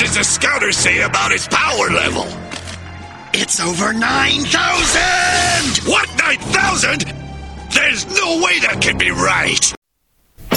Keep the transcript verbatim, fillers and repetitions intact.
does the scouter say about its power level? It's over nine thousand! What, nine thousand? There's no way that can be right!